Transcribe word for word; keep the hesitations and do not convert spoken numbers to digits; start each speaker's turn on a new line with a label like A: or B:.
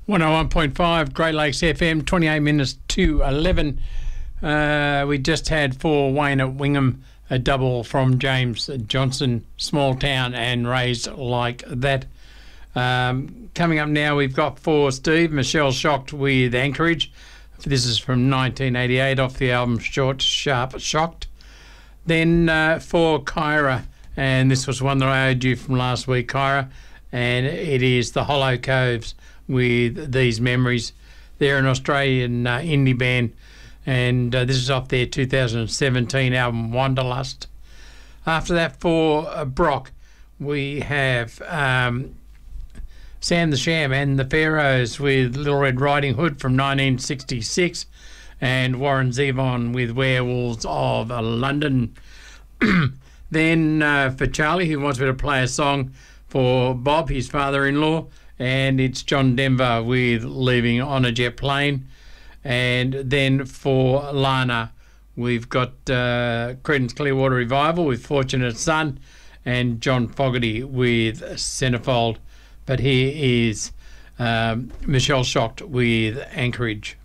A: one oh one point five Great Lakes F M, twenty-eight minutes to eleven. Uh, we just had for Wayne at Wingham a double from James Johnson, Small Town, and Raised Like That. Um, coming up now, we've got for Steve, Michelle Shocked with Anchorage. This is from nineteen eighty-eight off the album Short, Sharp, Shocked. Then uh, for Kyra, and this was one that I owed you from last week, Kyra, and it is the Hollow Coves with These Memories. They're an Australian uh, indie band, and uh, this is off their two thousand seventeen album Wanderlust. After that, for uh, Brock, we have um, Sam the Sham and the Pharaohs with Little Red Riding Hood from nineteen sixty-six, and Warren Zevon with Werewolves of London. Then uh, for Charlie, who wants me to play a song for Bob, his father-in-law, and it's John Denver with Leaving on a Jet Plane. And then for Lana, we've got uh, Creedence Clearwater Revival with Fortunate Son, and John Fogerty with Centerfold. But here is um, Michelle Shocked with Anchorage.